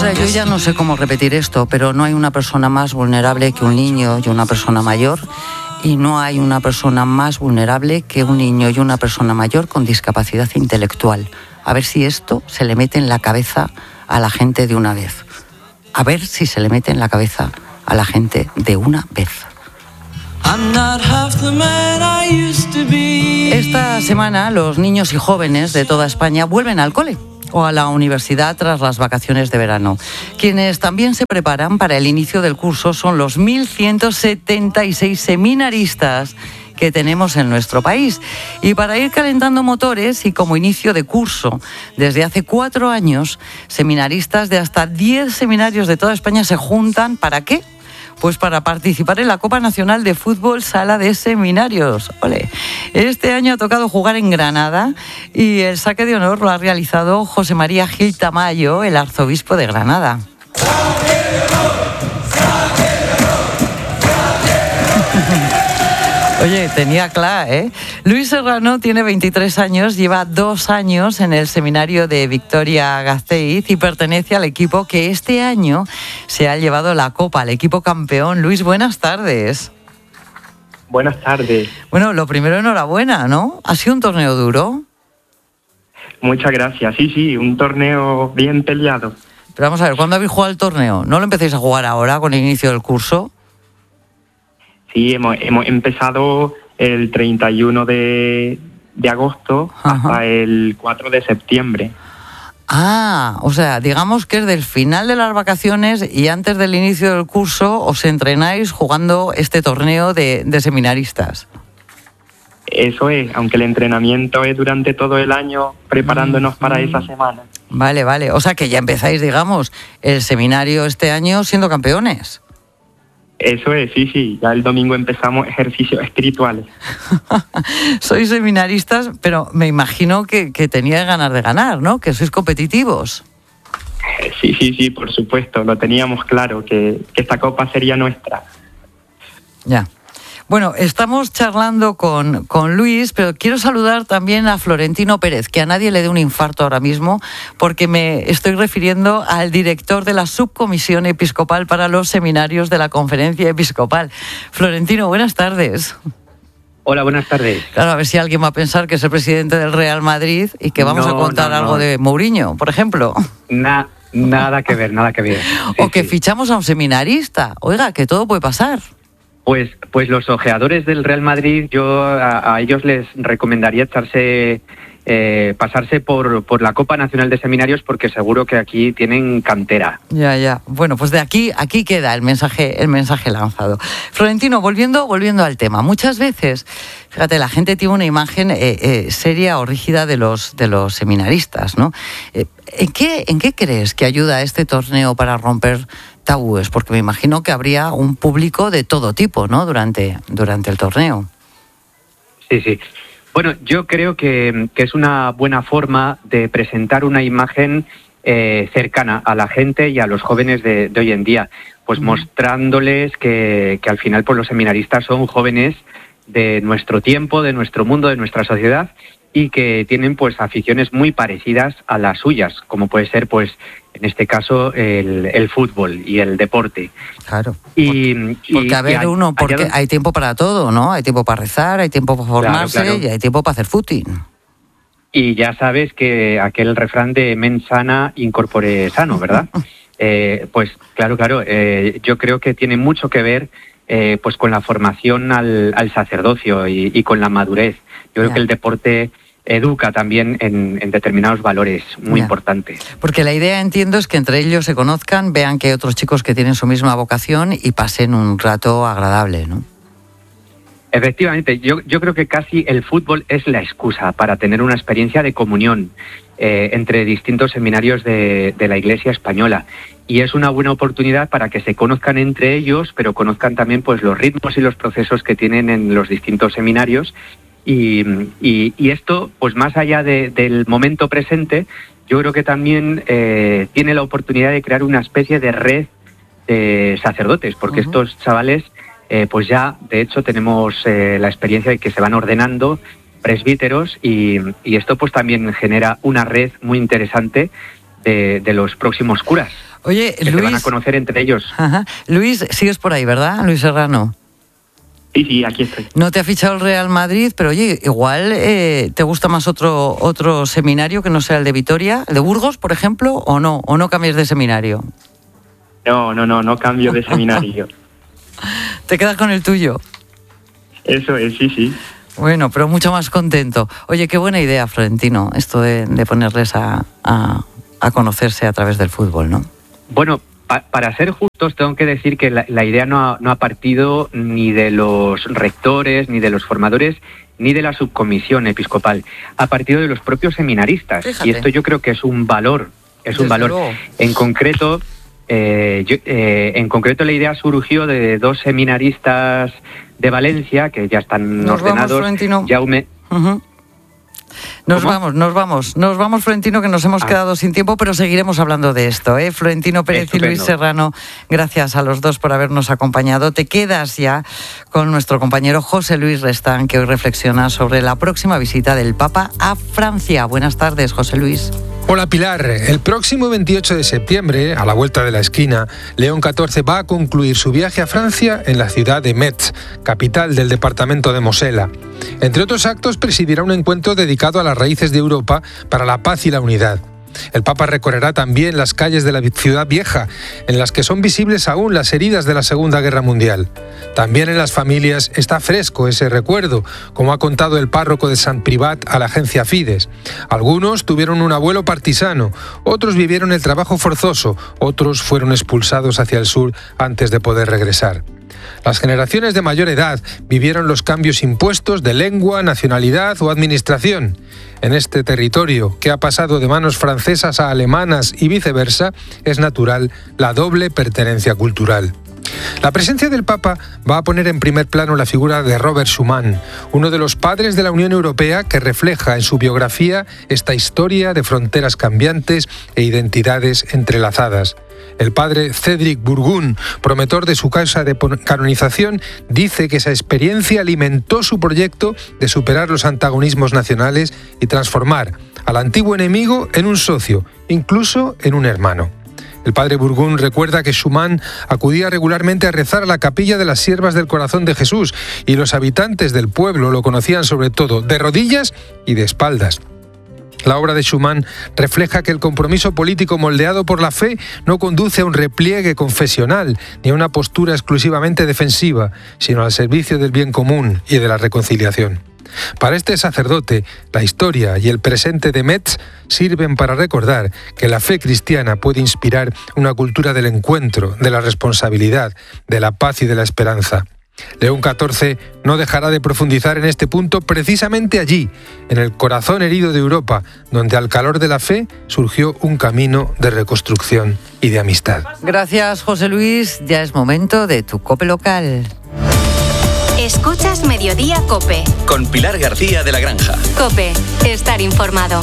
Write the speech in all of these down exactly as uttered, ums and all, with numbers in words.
sea, yo ya no sé cómo repetir esto, pero no hay una persona más vulnerable que un niño y una persona mayor, y no hay una persona más vulnerable que un niño y una persona mayor con discapacidad intelectual. A ver si esto se le mete en la cabeza a la gente de una vez. A ver si se le mete en la cabeza a la gente de una vez. Esta semana los niños y jóvenes de toda España vuelven al cole o a la universidad tras las vacaciones de verano. Quienes también se preparan para el inicio del curso son los mil ciento setenta y seis seminaristas que tenemos en nuestro país. Y para ir calentando motores y como inicio de curso, desde hace cuatro años, seminaristas de hasta diez seminarios de toda España se juntan. ¿Para qué? Pues para participar en la Copa Nacional de Fútbol Sala de Seminarios. ¡Ole! Este año ha tocado jugar en Granada y el saque de honor lo ha realizado José María Gil Tamayo, el arzobispo de Granada. Oye, tenía claro, ¿eh? Luis Serrano tiene veintitrés años, lleva dos años en el seminario de Vitoria-Gasteiz y pertenece al equipo que este año se ha llevado la copa, al equipo campeón. Luis, buenas tardes. Buenas tardes. Bueno, lo primero, enhorabuena, ¿no? ¿Ha sido un torneo duro? Muchas gracias. Sí, sí, un torneo bien peleado. Pero vamos a ver, ¿cuándo habéis jugado el torneo? ¿No lo empecéis a jugar ahora con el inicio del curso? Sí, hemos, hemos empezado el treinta y uno de, de agosto. Ajá. Hasta el cuatro de septiembre. Ah, o sea, digamos que es del final de las vacaciones y antes del inicio del curso os entrenáis jugando este torneo de, de seminaristas. Eso es, aunque el entrenamiento es durante todo el año preparándonos mm, para mm. esa semana. Vale, vale, o sea que ya empezáis, digamos, el seminario este año siendo campeones. Eso es, sí, sí. Ya el domingo empezamos ejercicios espirituales. Sois seminaristas, pero me imagino que, que teníais ganas de ganar, ¿no? Que sois competitivos. Sí, sí, sí, por supuesto. Lo teníamos claro, que, que esta copa sería nuestra. Ya. Bueno, estamos charlando con, con Luis, pero quiero saludar también a Florentino Pérez, que a nadie le dé un infarto ahora mismo, porque me estoy refiriendo al director de la Subcomisión Episcopal para los Seminarios de la Conferencia Episcopal. Florentino, buenas tardes. Hola, buenas tardes. Claro, a ver si alguien va a pensar que es el presidente del Real Madrid y que vamos no, a contar no, no. algo de Mourinho, por ejemplo. Na, nada que ver, nada que ver. Sí, o que sí. fichamos a un seminarista. Oiga, que todo puede pasar. Pues, pues los ojeadores del Real Madrid, yo a, a ellos les recomendaría echarse, eh, pasarse por, por la Copa Nacional de Seminarios, porque seguro que aquí tienen cantera. Ya, ya. Bueno, pues de aquí, aquí queda el mensaje, el mensaje lanzado. Florentino, volviendo, volviendo al tema. Muchas veces, fíjate, la gente tiene una imagen eh, eh, seria o rígida de los, de los seminaristas, ¿no? Eh, ¿en qué, ¿En qué crees que ayuda este torneo para romper tabúes? Porque me imagino que habría un público de todo tipo, ¿no? Durante, durante el torneo. Sí, sí. Bueno, yo creo que, que es una buena forma de presentar una imagen eh, cercana a la gente y a los jóvenes de, de hoy en día, pues mm. mostrándoles que, que al final pues, los seminaristas son jóvenes de nuestro tiempo, de nuestro mundo, de nuestra sociedad, y que tienen pues aficiones muy parecidas a las suyas, como puede ser pues en este caso el, el fútbol y el deporte. Claro. Y, porque y, a ver, y uno, porque hay, hay tiempo para todo, ¿no? Hay tiempo para rezar, hay tiempo para formarse, claro, claro. y hay tiempo para hacer footing. Y ya sabes que aquel refrán de mens sana incorpore sano, ¿verdad? eh, pues claro, claro, eh, yo creo que tiene mucho que ver eh, pues con la formación al, al sacerdocio y, y con la madurez. Yo creo ya. que el deporte educa también en, en determinados valores muy ya. importantes. Porque la idea, entiendo, es que entre ellos se conozcan, vean que hay otros chicos que tienen su misma vocación y pasen un rato agradable, ¿no? Efectivamente, yo, yo creo que casi el fútbol es la excusa para tener una experiencia de comunión eh, entre distintos seminarios de, de la Iglesia española. Y es una buena oportunidad para que se conozcan entre ellos, pero conozcan también pues los ritmos y los procesos que tienen en los distintos seminarios. Y, y, y esto, pues más allá de, del momento presente, yo creo que también eh, tiene la oportunidad de crear una especie de red de sacerdotes, porque uh-huh. estos chavales, eh, pues ya, de hecho, tenemos eh, la experiencia de que se van ordenando presbíteros y, y esto pues también genera una red muy interesante de, de los próximos curas. Oye, que Luis, se van a conocer entre ellos. Ajá. Luis, sigues por ahí, ¿verdad, Luis Serrano? Sí, sí, aquí estoy. No te ha fichado el Real Madrid, pero oye, igual eh, te gusta más otro otro seminario que no sea el de Vitoria, el de Burgos, por ejemplo, o no, o no cambies de seminario. No, no, no, no cambio de seminario. ¿Te quedas con el tuyo? Eso es, sí, sí. Bueno, pero mucho más contento. Oye, qué buena idea, Florentino, esto de, de ponerles a, a, a conocerse a través del fútbol, ¿no? Bueno, pa- para ser justos, tengo que decir que la, la idea no ha, no ha partido ni de los rectores, ni de los formadores, ni de la subcomisión episcopal. Ha partido de los propios seminaristas. Fíjate. Y esto yo creo que es un valor. Es un Desde valor. luego. En concreto, eh, yo- eh, en concreto la idea surgió de dos seminaristas de Valencia que ya están Nos vamos, ordenados. Florentino. Jaume, Uh-huh. Nos ¿Cómo? vamos, nos vamos, nos vamos, Florentino, que nos hemos Ah. quedado sin tiempo, pero seguiremos hablando de esto, ¿eh? Florentino Pérez Estupendo. y Luis Serrano, gracias a los dos por habernos acompañado. Te quedas ya con nuestro compañero José Luis Restán, que hoy reflexiona sobre la próxima visita del Papa a Francia. Buenas tardes, José Luis. Hola Pilar, el próximo veintiocho de septiembre, a la vuelta de la esquina, León catorce va a concluir su viaje a Francia en la ciudad de Metz, capital del departamento de Mosela. Entre otros actos, presidirá un encuentro dedicado a las raíces de Europa para la paz y la unidad. El Papa recorrerá también las calles de la ciudad vieja, en las que son visibles aún las heridas de la Segunda Guerra Mundial. También en las familias está fresco ese recuerdo, como ha contado el párroco de Sant Privat a la agencia Fides. Algunos tuvieron un abuelo partisano, otros vivieron el trabajo forzoso, otros fueron expulsados hacia el sur antes de poder regresar. Las generaciones de mayor edad vivieron los cambios impuestos de lengua, nacionalidad o administración. En este territorio, que ha pasado de manos francesas a alemanas y viceversa, es natural la doble pertenencia cultural. La presencia del Papa va a poner en primer plano la figura de Robert Schuman, uno de los padres de la Unión Europea que refleja en su biografía esta historia de fronteras cambiantes e identidades entrelazadas. El padre Cédric Burgun, promotor de su causa de canonización, dice que esa experiencia alimentó su proyecto de superar los antagonismos nacionales y transformar al antiguo enemigo en un socio, incluso en un hermano. El padre Burgun recuerda que Schuman acudía regularmente a rezar a la capilla de las Siervas del Corazón de Jesús y los habitantes del pueblo lo conocían sobre todo de rodillas y de espaldas. La obra de Schuman refleja que el compromiso político moldeado por la fe no conduce a un repliegue confesional ni a una postura exclusivamente defensiva, sino al servicio del bien común y de la reconciliación. Para este sacerdote, la historia y el presente de Metz sirven para recordar que la fe cristiana puede inspirar una cultura del encuentro, de la responsabilidad, de la paz y de la esperanza. León catorce no dejará de profundizar en este punto precisamente allí, en el corazón herido de Europa, donde al calor de la fe surgió un camino de reconstrucción y de amistad. Gracias, José Luis. Ya es momento de tu COPE local. Escuchas Mediodía COPE. Con Pilar García de la Granja. COPE, estar informado.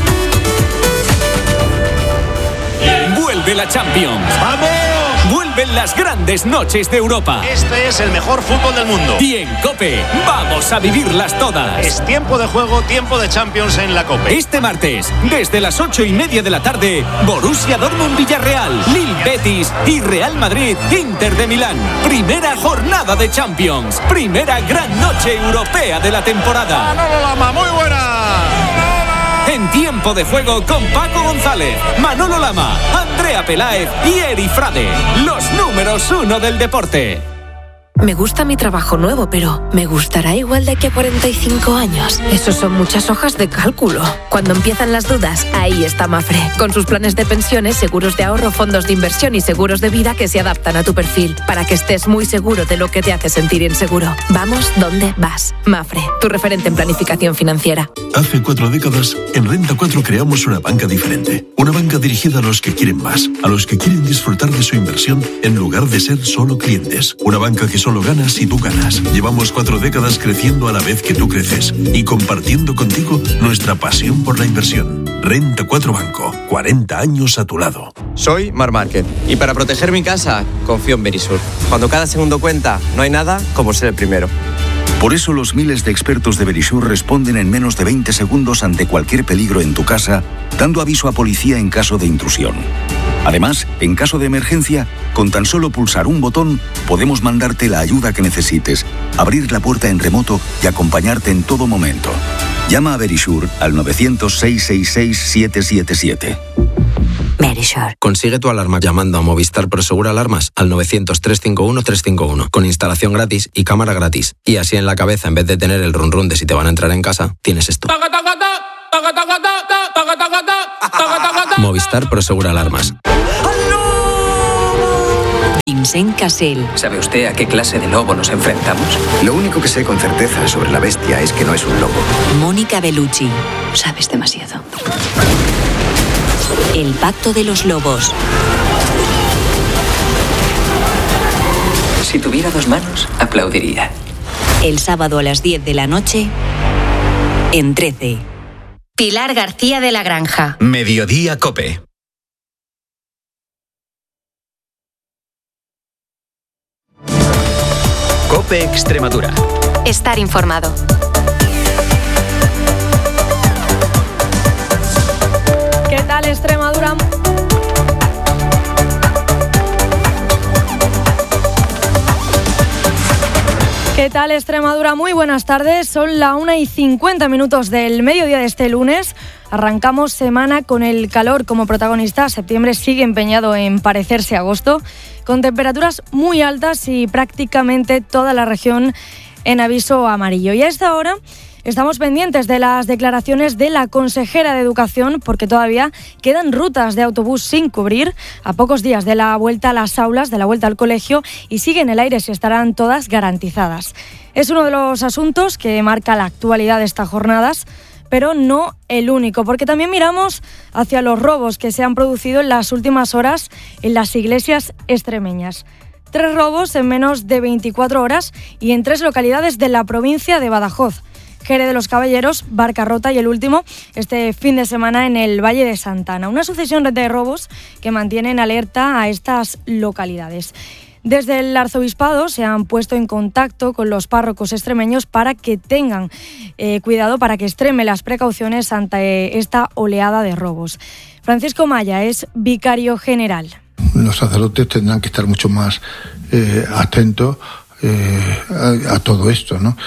Vuelve la Champions. ¡Vamos! Vuelven las grandes noches de Europa. Este es el mejor fútbol del mundo. Y en COPE vamos a vivirlas todas. Es tiempo de juego, tiempo de Champions en la COPE. Este martes, desde las ocho y media de la tarde, Borussia Dortmund-Villarreal, Lille Betis y Real Madrid-Inter de Milán. Primera jornada de Champions. Primera gran noche europea de la temporada. ¡Manolo Lama, muy buena! En tiempo de juego con Paco González, Manolo Lama, Andrea Peláez y Eri Frade. Los números uno del deporte. Me gusta mi trabajo nuevo, pero ¿me gustará igual de aquí a cuarenta y cinco años? Eso son muchas hojas de cálculo. Cuando empiezan las dudas, ahí está Mafre. Con sus planes de pensiones, seguros de ahorro, fondos de inversión y seguros de vida que se adaptan a tu perfil, para que estés muy seguro de lo que te hace sentir inseguro. Vamos donde vas. Mafre, tu referente en planificación financiera. Hace cuatro décadas, en Renta cuatro creamos una banca diferente. Una banca dirigida a los que quieren más, a los que quieren disfrutar de su inversión en lugar de ser solo clientes. Una banca que solo ganas si tú ganas. Llevamos cuatro décadas creciendo a la vez que tú creces y compartiendo contigo nuestra pasión por la inversión. Renta cuatro Banco, cuarenta años a tu lado. Soy Mar Márquez y para proteger mi casa confío en Verisur. Cuando cada segundo cuenta, no hay nada como ser el primero. Por eso los miles de expertos de Verisur responden en menos de veinte segundos ante cualquier peligro en tu casa, dando aviso a policía en caso de intrusión. Además, en caso de emergencia, con tan solo pulsar un botón, podemos mandarte la ayuda que necesites, abrir la puerta en remoto y acompañarte en todo momento. Llama a Verisure al nueve cero cero, seis seis seis, siete siete siete. Verisure. Consigue tu alarma llamando a Movistar Prosegur Alarmas al nueve cero cero, tres cinco uno, tres cinco uno, con instalación gratis y cámara gratis. Y así en la cabeza, en vez de tener el run run de si te van a entrar en casa, tienes esto. Movistar Prosegur Alarmas. Vincent Cassel. ¿Sabe usted a qué clase de lobo nos enfrentamos? Lo único que sé con certeza sobre la bestia es que no es un lobo. Mónica Bellucci. Sabes demasiado. El pacto de los lobos. Si tuviera dos manos, aplaudiría. El sábado a las diez de la noche, en trece. Pilar García de la Granja. Mediodía COPE. COPE Extremadura. Estar informado. ¿Qué tal, Extremadura? ¿Qué tal, Extremadura? Muy buenas tardes. Son la una y cincuenta minutos del mediodía de este lunes. Arrancamos semana con el calor como protagonista. Septiembre sigue empeñado en parecerse a agosto, con temperaturas muy altas y prácticamente toda la región en aviso amarillo. Y a esta hora estamos pendientes de las declaraciones de la consejera de Educación, porque todavía quedan rutas de autobús sin cubrir, a pocos días de la vuelta a las aulas, de la vuelta al colegio, y sigue en el aire si estarán todas garantizadas. Es uno de los asuntos que marca la actualidad de estas jornadas, pero no el único, porque también miramos hacia los robos que se han producido en las últimas horas en las iglesias extremeñas. Tres robos en menos de veinticuatro horas y en tres localidades de la provincia de Badajoz: Jerez de los Caballeros, Barcarrota y el último este fin de semana en el Valle de Santana. Una sucesión de robos que mantienen alerta a estas localidades. Desde el arzobispado se han puesto en contacto con los párrocos extremeños para que tengan eh, cuidado, para que extremen las precauciones ante esta oleada de robos. Francisco Maya es vicario general. Los sacerdotes tendrán que estar mucho más eh, atentos eh, a, a todo esto, ¿no?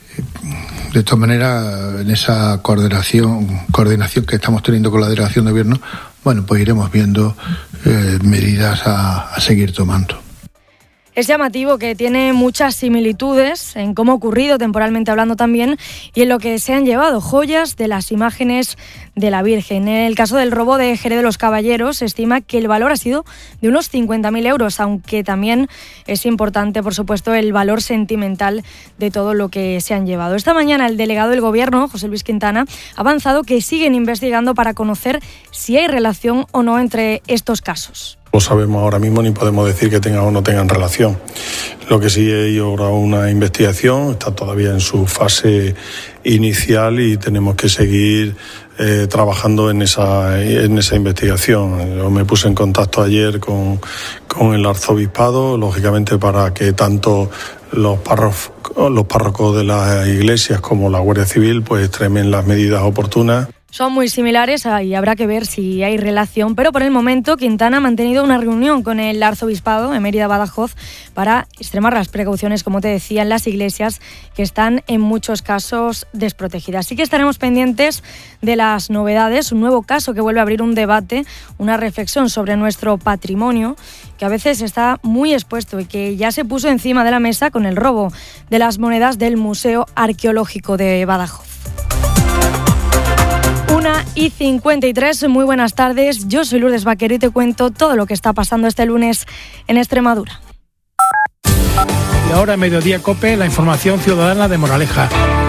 De todas maneras, en esa coordinación, coordinación que estamos teniendo con la delegación de gobierno, bueno, pues iremos viendo eh, medidas a, a seguir tomando. Es llamativo que tiene muchas similitudes en cómo ha ocurrido, temporalmente hablando también, y en lo que se han llevado joyas de las imágenes de la Virgen. En el caso del robo de Jerez de los Caballeros, se estima que el valor ha sido de unos cincuenta mil euros, aunque también es importante, por supuesto, el valor sentimental de todo lo que se han llevado. Esta mañana el delegado del Gobierno, José Luis Quintana, ha avanzado que siguen investigando para conocer si hay relación o no entre estos casos. No sabemos ahora mismo ni podemos decir que tengan o no tengan relación. Lo que sí hay ahora una investigación, está todavía en su fase inicial y tenemos que seguir eh, trabajando en esa en esa investigación. Yo me puse en contacto ayer con, con el arzobispado, lógicamente para que tanto los párrocos, los párrocos de las iglesias como la Guardia Civil pues extremen las medidas oportunas. Son muy similares y habrá que ver si hay relación, pero por el momento Quintana ha mantenido una reunión con el arzobispado en Mérida-Badajoz para extremar las precauciones, como te decía, en las iglesias que están en muchos casos desprotegidas. Así que estaremos pendientes de las novedades, un nuevo caso que vuelve a abrir un debate, una reflexión sobre nuestro patrimonio, que a veces está muy expuesto y que ya se puso encima de la mesa con el robo de las monedas del Museo Arqueológico de Badajoz. una y cincuenta y tres, muy buenas tardes, yo soy Lourdes Vaquero y te cuento todo lo que está pasando este lunes en Extremadura. Y ahora en Mediodía COPE, la información ciudadana de Moraleja.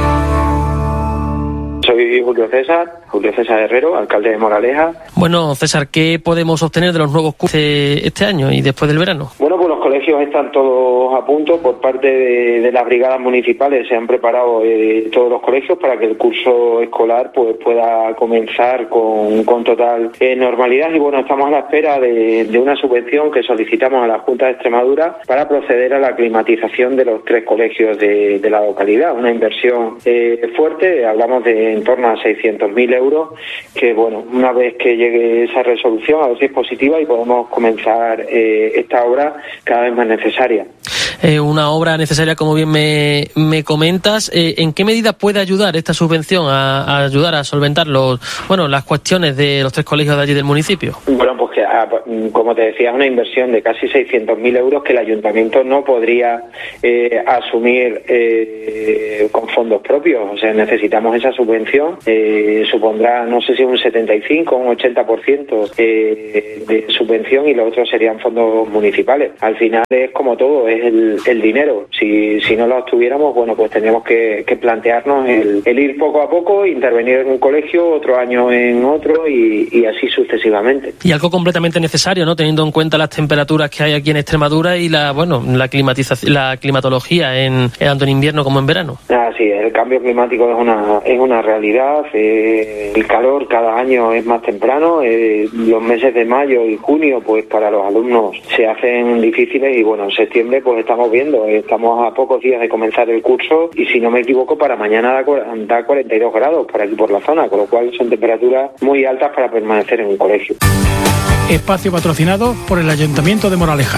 Soy Julio César, Julio César Herrero, alcalde de Moraleja. Bueno, César, ¿qué podemos obtener de los nuevos cursos este año y después del verano? Bueno, pues los colegios colegios están todos a punto. Por parte de, de las brigadas municipales se han preparado eh, todos los colegios para que el curso escolar pues pueda comenzar con, con total eh, normalidad. Y bueno, estamos a la espera de, de una subvención que solicitamos a la Junta de Extremadura para proceder a la climatización de los tres colegios de, de la localidad. Una inversión eh, fuerte, hablamos de en torno a seiscientos mil euros, que bueno, una vez que llegue esa resolución, a ver si es positiva y podemos comenzar eh, esta obra cada vez más necesaria. Eh, una obra necesaria, como bien me, me comentas. Eh, ¿En qué medida puede ayudar esta subvención a, a ayudar a solventar los, bueno, las cuestiones de los tres colegios de allí del municipio? Bueno, pues que, como te decía, es una inversión de casi seiscientos mil euros que el ayuntamiento no podría eh, asumir eh, con fondos propios. O sea, necesitamos esa subvención. Eh, supondrá, no sé si un setenta y cinco o un ochenta por ciento eh, de subvención, y los otros serían fondos municipales. Al final es como todo, es el, el dinero. Si, si no lo obtuviéramos, bueno, pues tendríamos que, que plantearnos el, el ir poco a poco, intervenir en un colegio, otro año en otro y, y así sucesivamente. Y algo completamente necesario, ¿no? Teniendo en cuenta las temperaturas que hay aquí en Extremadura y la, bueno, la climatización, la climatología en tanto en invierno como en verano. Ah, sí, el cambio climático es una es una realidad. Eh, el calor cada año es más temprano. Eh, los meses de mayo y junio, pues para los alumnos se hacen difíciles, y bueno, en septiembre pues estamos viendo, estamos a pocos días de comenzar el curso y si no me equivoco para mañana da, da cuarenta y dos grados por aquí por la zona, con lo cual son temperaturas muy altas para permanecer en un colegio. Espacio patrocinado por el Ayuntamiento de Moraleja.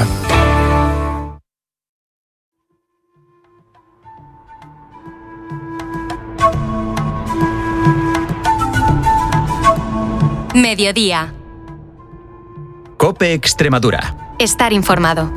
Mediodía. COPE Extremadura. Estar informado.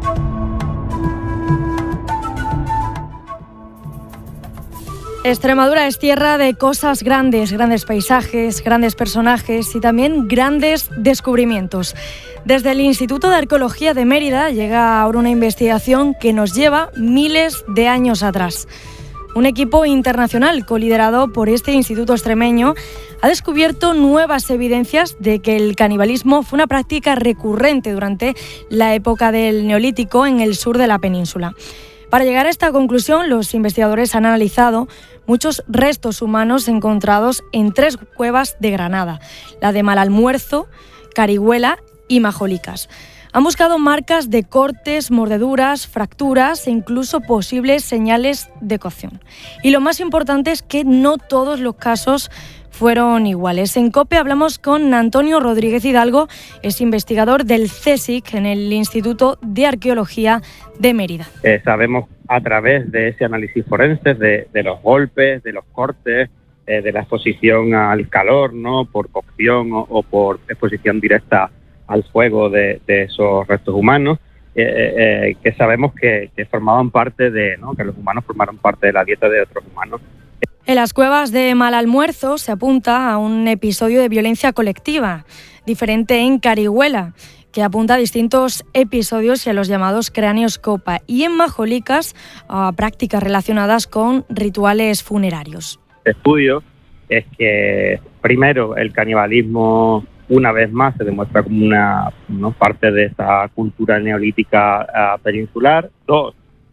Extremadura es tierra de cosas grandes, grandes paisajes, grandes personajes y también grandes descubrimientos. Desde el Instituto de Arqueología de Mérida llega ahora una investigación que nos lleva miles de años atrás. Un equipo internacional coliderado por este instituto extremeño ha descubierto nuevas evidencias de que el canibalismo fue una práctica recurrente durante la época del Neolítico en el sur de la península. Para llegar a esta conclusión, los investigadores han analizado muchos restos humanos encontrados en tres cuevas de Granada, la de Malalmuerzo, Carihuela y Majolicas. Han buscado marcas de cortes, mordeduras, fracturas e incluso posibles señales de cocción. Y lo más importante es que no todos los casos fueron iguales. En COPE hablamos con Antonio Rodríguez Hidalgo, es investigador del CSIC en el Instituto de Arqueología de Mérida. Eh, sabemos a través de ese análisis forense de, de los golpes, de los cortes, eh, de la exposición al calor, ¿no? Por cocción o, o por exposición directa al fuego de, de esos restos humanos, eh, eh, que sabemos que, que formaban parte de, ¿no? que los humanos formaron parte de la dieta de otros humanos. En las cuevas de Malalmuerzo se apunta a un episodio de violencia colectiva, diferente en Carihuela, que apunta a distintos episodios y a los llamados cráneos copa, y en Majolicas a prácticas relacionadas con rituales funerarios. El estudio es que, primero, el canibalismo una vez más se demuestra como una, ¿no? parte de esa cultura neolítica uh, peninsular. Dos,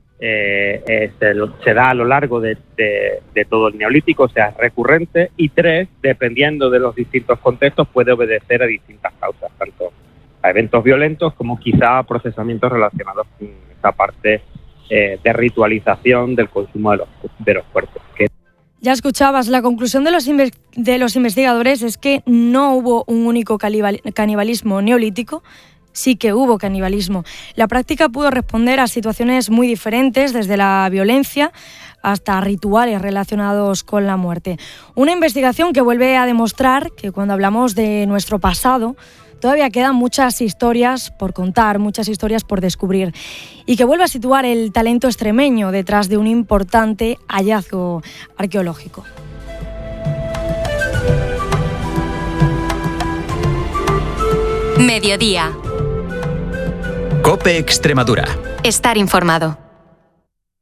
eh, eh, se, se da a lo largo de, de, de todo el neolítico, o sea, es recurrente. Y tres, dependiendo de los distintos contextos, puede obedecer a distintas causas, tanto a eventos violentos como quizá a procesamientos relacionados con esa parte eh, de ritualización del consumo de los, de los cuerpos. Que Ya escuchabas, la conclusión de los, de los investigadores es que no hubo un único canibalismo neolítico, sí que hubo canibalismo. La práctica pudo responder a situaciones muy diferentes, desde la violencia hasta rituales relacionados con la muerte. Una investigación que vuelve a demostrar que cuando hablamos de nuestro pasado, todavía quedan muchas historias por contar, muchas historias por descubrir, y que vuelve a situar el talento extremeño detrás de un importante hallazgo arqueológico. Mediodía. COPE Extremadura. Estar informado.